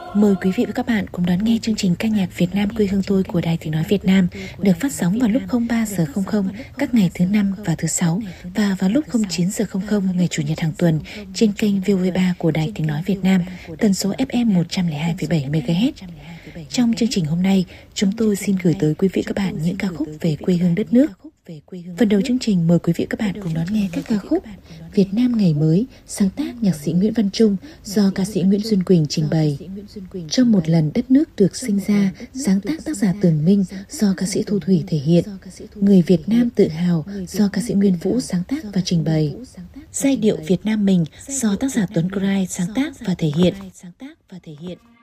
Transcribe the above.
Mời quý vị và các bạn cùng đón nghe chương trình ca nhạc Việt Nam quê hương tôi của Đài Tiếng nói Việt Nam được phát sóng vào lúc 03:00 các ngày thứ năm và thứ sáu và vào lúc 09:00 ngày chủ nhật hàng tuần trên kênh VOV3 của Đài Tiếng nói Việt Nam, tần số FM 102,7 MHz. Trong chương trình hôm nay, chúng tôi xin gửi tới quý vị các bạn những ca khúc về quê hương đất nước. Phần đầu chương trình mời quý vị các bạn cùng đón nghe các ca khúc Việt Nam ngày mới, sáng tác nhạc sĩ Nguyễn Văn Trung do ca sĩ Nguyễn Xuân Quỳnh trình bày. Trong một lần đất nước được sinh ra, sáng tác tác giả Tường Minh do ca sĩ Thu Thủy thể hiện. Người Việt Nam tự hào do ca sĩ Nguyên Vũ sáng tác và trình bày. Giai điệu Việt Nam mình do tác giả Tuấn Cray sáng tác và thể hiện.